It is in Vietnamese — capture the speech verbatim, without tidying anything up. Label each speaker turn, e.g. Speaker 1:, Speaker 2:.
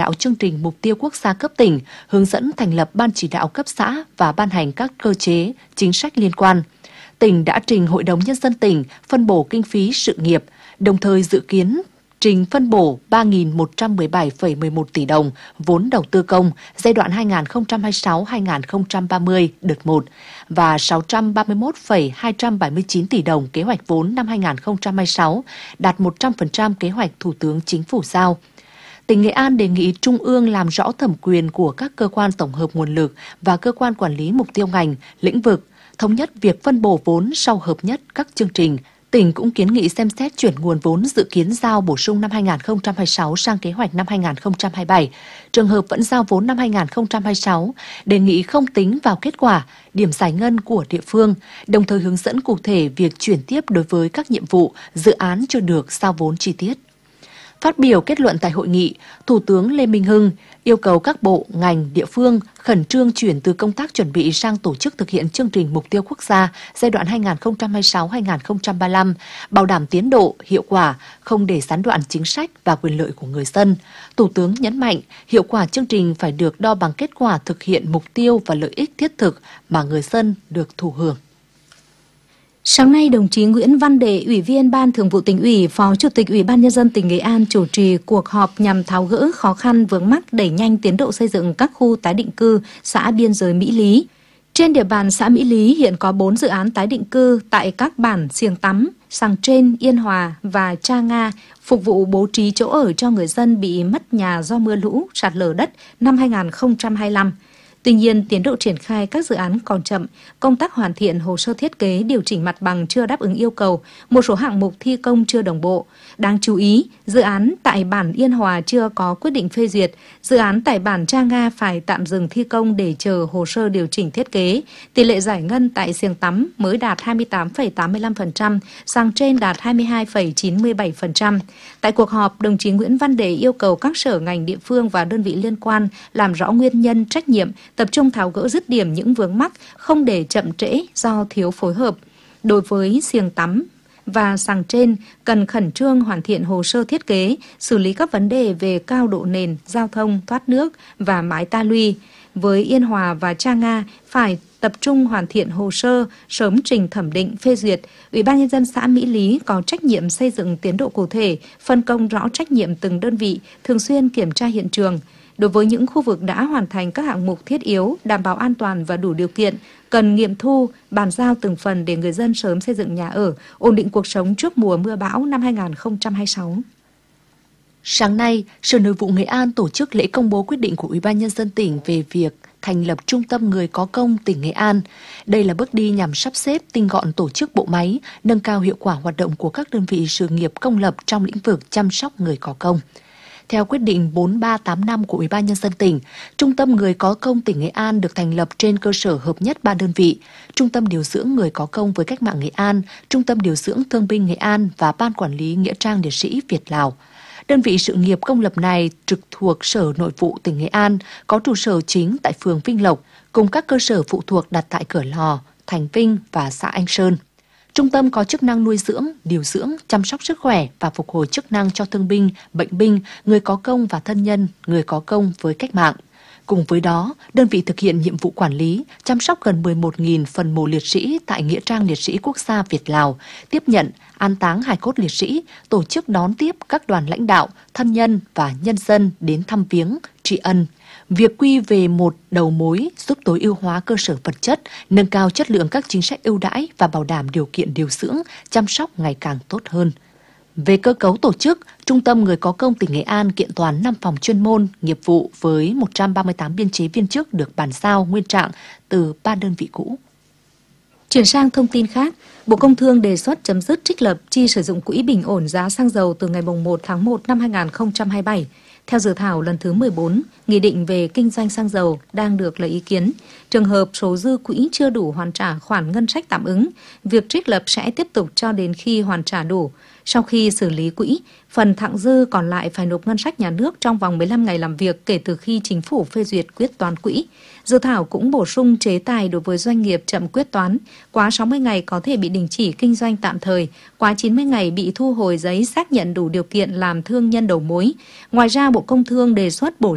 Speaker 1: đạo chương trình mục tiêu quốc gia cấp tỉnh, hướng dẫn thành lập ban chỉ đạo cấp xã và ban hành các cơ chế, chính sách liên quan. Tỉnh đã trình Hội đồng Nhân dân tỉnh phân bổ kinh phí sự nghiệp, đồng thời dự kiến trình phân bổ ba nghìn một trăm mười bảy phẩy mười một tỷ đồng vốn đầu tư công giai đoạn hai nghìn không trăm hai mươi sáu đến hai nghìn không trăm ba mươi đợt một và sáu trăm ba mươi mốt phẩy hai trăm bảy mươi chín tỷ đồng kế hoạch vốn năm hai nghìn không trăm hai mươi sáu, đạt một trăm phần trăm kế hoạch Thủ tướng Chính phủ giao. Tỉnh Nghệ An đề nghị Trung ương làm rõ thẩm quyền của các cơ quan tổng hợp nguồn lực và cơ quan quản lý mục tiêu ngành, lĩnh vực, thống nhất việc phân bổ vốn sau hợp nhất các chương trình. Tỉnh cũng kiến nghị xem xét chuyển nguồn vốn dự kiến giao bổ sung năm hai nghìn không trăm hai mươi sáu sang kế hoạch năm hai nghìn không trăm hai mươi bảy. Trường hợp vẫn giao vốn năm hai nghìn không trăm hai mươi sáu, đề nghị không tính vào kết quả, điểm giải ngân của địa phương, đồng thời hướng dẫn cụ thể việc chuyển tiếp đối với các nhiệm vụ, dự án chưa được giao vốn chi tiết. Phát biểu kết luận tại hội nghị, Thủ tướng Lê Minh Hưng yêu cầu các bộ, ngành, địa phương khẩn trương chuyển từ công tác chuẩn bị sang tổ chức thực hiện chương trình mục tiêu quốc gia giai đoạn hai nghìn không trăm hai mươi sáu đến hai nghìn không trăm ba mươi lăm, bảo đảm tiến độ, hiệu quả, không để gián đoạn chính sách và quyền lợi của người dân. Thủ tướng nhấn mạnh, hiệu quả chương trình phải được đo bằng kết quả thực hiện mục tiêu và lợi ích thiết thực mà người dân được thụ hưởng.
Speaker 2: Sáng nay, đồng chí Nguyễn Văn Đệ, Ủy viên Ban Thường vụ Tỉnh ủy, Phó Chủ tịch Ủy ban Nhân dân tỉnh Nghệ An chủ trì cuộc họp nhằm tháo gỡ khó khăn vướng mắc đẩy nhanh tiến độ xây dựng các khu tái định cư xã biên giới Mỹ Lý. Trên địa bàn xã Mỹ Lý hiện có bốn dự án tái định cư tại các bản Siêng Tắm, Sàng Trên, Yên Hòa và Cha Nga, phục vụ bố trí chỗ ở cho người dân bị mất nhà do mưa lũ, sạt lở đất năm hai nghìn không trăm hai mươi lăm. Tuy nhiên, tiến độ triển khai các dự án còn chậm, công tác hoàn thiện hồ sơ thiết kế, điều chỉnh mặt bằng chưa đáp ứng yêu cầu, một số hạng mục thi công chưa đồng bộ. Đáng chú ý, dự án tại bản Yên Hòa chưa có quyết định phê duyệt, dự án tại bản Cha Nga phải tạm dừng thi công để chờ hồ sơ điều chỉnh thiết kế. Tỷ lệ giải ngân tại Siêng Tắm mới đạt hai mươi tám phẩy tám mươi lăm phần trăm, Sàng Trên đạt hai mươi hai phẩy chín mươi bảy phần trăm. Tại cuộc họp, đồng chí Nguyễn Văn Đệ yêu cầu các sở ngành địa phương và đơn vị liên quan làm rõ nguyên nhân, trách nhiệm, tập trung tháo gỡ dứt điểm những vướng mắc, không để chậm trễ do thiếu phối hợp. Đối với Siêng Tắm và Sàng Trên, cần khẩn trương hoàn thiện hồ sơ thiết kế, xử lý các vấn đề về cao độ nền, giao thông, thoát nước và mái ta luy. Với Yên Hòa và Cha Nga, phải tập trung hoàn thiện hồ sơ, sớm trình thẩm định, phê duyệt. Ủy ban Nhân dân xã Mỹ Lý có trách nhiệm xây dựng tiến độ cụ thể, phân công rõ trách nhiệm từng đơn vị, thường xuyên kiểm tra hiện trường. Đối với những khu vực đã hoàn thành các hạng mục thiết yếu, đảm bảo an toàn và đủ điều kiện, cần nghiệm thu, bàn giao từng phần để người dân sớm xây dựng nhà ở, ổn định cuộc sống trước mùa mưa bão năm hai nghìn không trăm hai mươi sáu.
Speaker 1: Sáng nay, Sở Nội vụ Nghệ An tổ chức lễ công bố quyết định của Ủy ban Nhân dân tỉnh về việc thành lập Trung tâm Người có công tỉnh Nghệ An. Đây là bước đi nhằm sắp xếp tinh gọn tổ chức bộ máy, nâng cao hiệu quả hoạt động của các đơn vị sự nghiệp công lập trong lĩnh vực chăm sóc người có công. Theo quyết định bốn ba tám năm của Ủy ban Nhân dân tỉnh, Trung tâm Người có công tỉnh Nghệ An được thành lập trên cơ sở hợp nhất ba đơn vị: Trung tâm điều dưỡng Người có công với cách mạng Nghệ An, Trung tâm điều dưỡng Thương binh Nghệ An và Ban quản lý Nghĩa trang liệt sĩ Việt Lào. Đơn vị sự nghiệp công lập này trực thuộc Sở Nội vụ tỉnh Nghệ An, có trụ sở chính tại phường Vinh Lộc, cùng các cơ sở phụ thuộc đặt tại Cửa Lò, Thành Vinh và xã Anh Sơn. Trung tâm có chức năng nuôi dưỡng, điều dưỡng, chăm sóc sức khỏe và phục hồi chức năng cho thương binh, bệnh binh, người có công và thân nhân, người có công với cách mạng. Cùng với đó, đơn vị thực hiện nhiệm vụ quản lý, chăm sóc gần mười một nghìn phần mộ liệt sĩ tại Nghĩa trang Liệt sĩ Quốc gia Việt Lào, tiếp nhận, an táng hài cốt liệt sĩ, tổ chức đón tiếp các đoàn lãnh đạo, thân nhân và nhân dân đến thăm viếng, tri ân. Việc quy về một đầu mối giúp tối ưu hóa cơ sở vật chất, nâng cao chất lượng các chính sách ưu đãi và bảo đảm điều kiện điều dưỡng, chăm sóc ngày càng tốt hơn. Về cơ cấu tổ chức, Trung tâm Người có công tỉnh Nghệ An kiện toàn năm phòng chuyên môn, nghiệp vụ với một trăm ba mươi tám biên chế viên chức được bàn giao nguyên trạng từ ba đơn vị cũ.
Speaker 2: Chuyển sang thông tin khác, Bộ Công Thương đề xuất chấm dứt trích lập chi sử dụng quỹ bình ổn giá xăng dầu từ ngày mùng một tháng một năm hai nghìn không trăm hai mươi bảy. Theo dự thảo lần thứ mười bốn, Nghị định về kinh doanh xăng dầu đang được lấy ý kiến. Trường hợp số dư quỹ chưa đủ hoàn trả khoản ngân sách tạm ứng, việc trích lập sẽ tiếp tục cho đến khi hoàn trả đủ. Sau khi xử lý quỹ, phần thặng dư còn lại phải nộp ngân sách nhà nước trong vòng mười lăm ngày làm việc kể từ khi chính phủ phê duyệt quyết toán quỹ. Dự thảo cũng bổ sung chế tài đối với doanh nghiệp chậm quyết toán, quá sáu mươi ngày có thể bị đình chỉ kinh doanh tạm thời, quá chín mươi ngày bị thu hồi giấy xác nhận đủ điều kiện làm thương nhân đầu mối. Ngoài ra, Bộ Công Thương đề xuất bổ